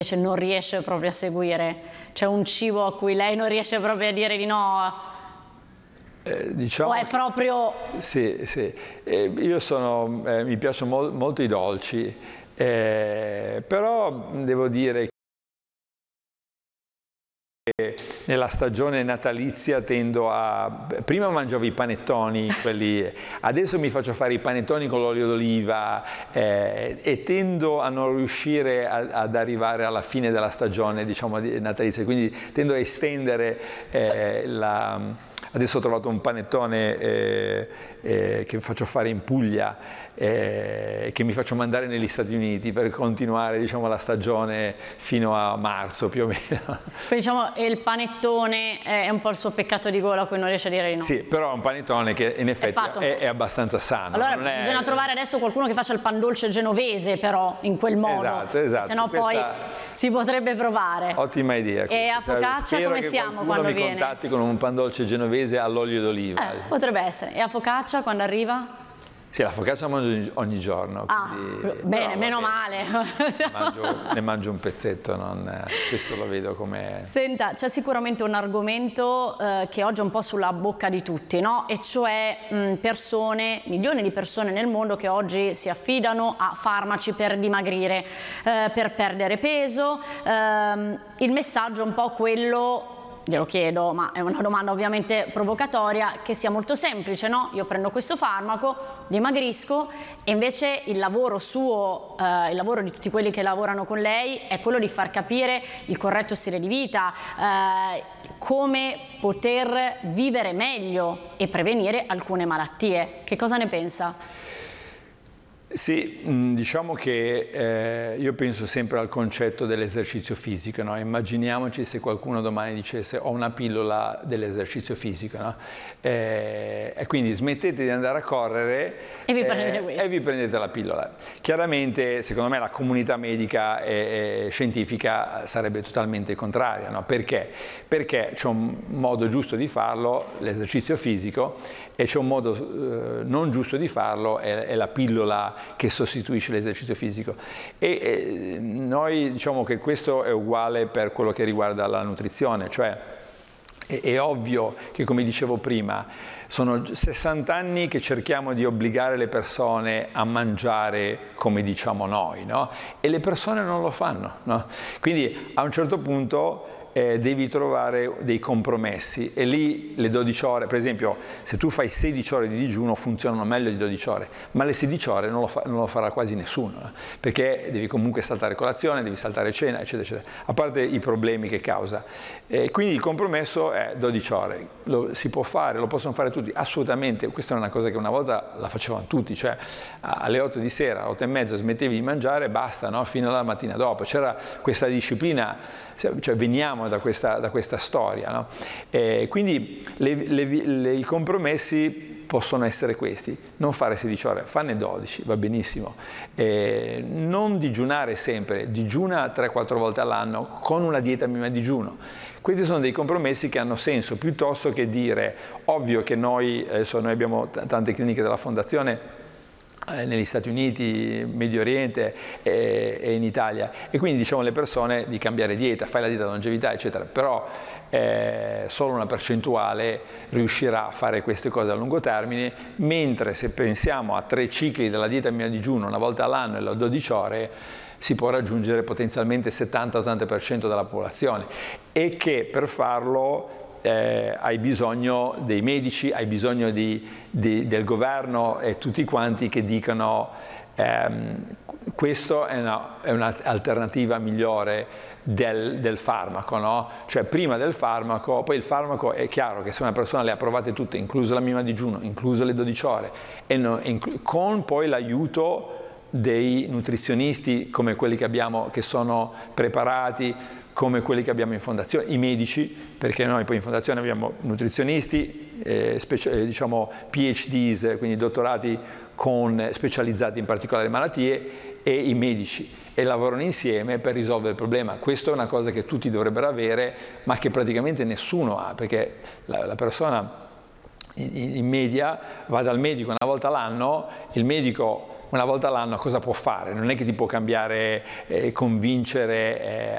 invece non riesce proprio a seguire? C'è un cibo a cui lei non riesce proprio a dire di no? Diciamo o è proprio... Sì, sì. Io mi piacciono molto i dolci, però devo dire che nella stagione natalizia tendo a... Prima mangiavo i panettoni, quelli... adesso mi faccio fare i panettoni con l'olio d'oliva e tendo a non riuscire ad arrivare alla fine della stagione, diciamo, natalizia, quindi tendo a estendere Adesso ho trovato un panettone che faccio fare in Puglia, che mi faccio mandare negli Stati Uniti per continuare, diciamo, la stagione fino a marzo più o meno. Quindi diciamo il panettone è un po' il suo peccato di gola a cui non riesce a dire di no. Sì, però è un panettone che in effetti è abbastanza sano. Allora bisogna trovare adesso qualcuno che faccia il pan dolce genovese però in quel modo, esatto. Se no poi si potrebbe provare. Ottima idea. E a focaccia come siamo quando viene? Mi contatti con un pan dolce genovese all'olio d'oliva. Potrebbe essere. E a focaccia quando arriva? Sì, la focaccia la mangio ogni giorno. Bene, meno male. Ne mangio un pezzetto, questo lo vedo come... Senta, c'è sicuramente un argomento che oggi è un po' sulla bocca di tutti, no? E cioè milioni di persone nel mondo che oggi si affidano a farmaci per dimagrire, per perdere peso. Il messaggio è un po' quello... Glielo chiedo, ma è una domanda ovviamente provocatoria, che sia molto semplice, no? Io prendo questo farmaco, dimagrisco, e invece il lavoro suo, il lavoro di tutti quelli che lavorano con lei è quello di far capire il corretto stile di vita, come poter vivere meglio e prevenire alcune malattie. Che cosa ne pensa? Sì, diciamo che io penso sempre al concetto dell'esercizio fisico, no? Immaginiamoci se qualcuno domani dicesse ho una pillola dell'esercizio fisico, no? E quindi smettete di andare a correre e vi prendete la pillola. Chiaramente, secondo me, la comunità medica e scientifica sarebbe totalmente contraria, no? Perché? Perché c'è un modo giusto di farlo, l'esercizio fisico, e c'è un modo non giusto di farlo, è la pillola che sostituisce l'esercizio fisico. E noi diciamo che questo è uguale per quello che riguarda la nutrizione, cioè è ovvio che, come dicevo prima, sono 60 anni che cerchiamo di obbligare le persone a mangiare come diciamo noi, no? E le persone non lo fanno, no? Quindi a un certo punto devi trovare dei compromessi, e lì le 12 ore, per esempio, se tu fai 16 ore di digiuno funzionano meglio di 12 ore, ma le 16 ore non lo farà quasi nessuno, perché devi comunque saltare colazione, devi saltare cena, eccetera, eccetera, a parte i problemi che causa. Quindi il compromesso è 12 ore, si può fare, lo possono fare tutti, assolutamente. Questa è una cosa che una volta la facevano tutti, cioè alle 8 di sera, alle 8 e mezza smettevi di mangiare e basta, no? Fino alla mattina dopo, c'era questa disciplina, cioè veniamo da questa storia, no? Quindi i compromessi possono essere questi: non fare 16 ore, farne 12, va benissimo, non digiunare sempre, digiuna 3-4 volte all'anno con una dieta minima di digiuno. Questi sono dei compromessi che hanno senso, piuttosto che dire, ovvio che noi abbiamo tante cliniche della Fondazione negli Stati Uniti, Medio Oriente e in Italia, e quindi diciamo alle persone di cambiare dieta, fai la dieta da longevità, eccetera, però solo una percentuale riuscirà a fare queste cose a lungo termine, mentre se pensiamo a 3 cicli della dieta minima digiuno, una volta all'anno e 12 ore, si può raggiungere potenzialmente il 70-80% della popolazione, e che per farlo hai bisogno dei medici, hai bisogno del governo e tutti quanti che dicano questa è un'alternativa migliore del farmaco, no? Cioè prima del farmaco, poi il farmaco è chiaro che se una persona le ha provate tutte, incluso la minima digiuno, incluso le 12 ore, con poi l'aiuto dei nutrizionisti come quelli che abbiamo, che sono preparati, come quelli che abbiamo in fondazione, i medici, perché noi poi in fondazione abbiamo nutrizionisti, diciamo PhDs, quindi dottorati specializzati in particolari malattie, e i medici, e lavorano insieme per risolvere il problema. Questa è una cosa che tutti dovrebbero avere, ma che praticamente nessuno ha, perché la persona in media va dal medico una volta all'anno, il medico una volta all'anno cosa può fare? Non è che ti può cambiare, convincere